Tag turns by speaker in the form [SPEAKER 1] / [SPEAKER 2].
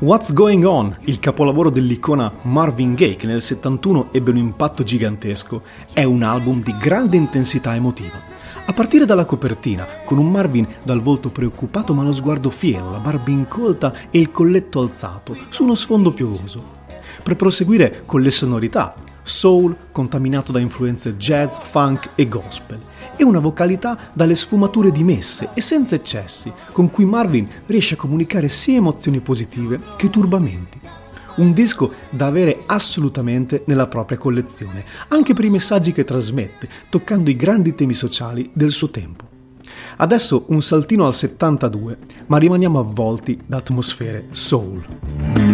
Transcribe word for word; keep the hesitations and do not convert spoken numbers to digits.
[SPEAKER 1] What's Going On, il capolavoro dell'icona Marvin Gaye che nel settantuno ebbe un impatto gigantesco, è un album di grande intensità emotiva. A partire dalla copertina, con un Marvin dal volto preoccupato ma lo sguardo fiero, la barba incolta e il colletto alzato, su uno sfondo piovoso. Per proseguire con le sonorità, soul contaminato da influenze jazz, funk e gospel, e una vocalità dalle sfumature dimesse e senza eccessi, con cui Marvin riesce a comunicare sia emozioni positive che turbamenti. Un disco da avere assolutamente nella propria collezione, anche per i messaggi che trasmette, toccando i grandi temi sociali del suo tempo. Adesso un saltino al settantadue, ma rimaniamo avvolti da atmosfere soul.